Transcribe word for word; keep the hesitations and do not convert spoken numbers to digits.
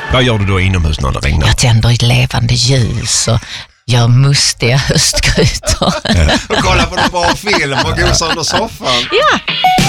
Vad gör du då inomhus när det regnar? Jag tänder ett levande ljus och gör mustiga höstgrytor. Och kolla på någon bra film och gosar under soffan. Ja.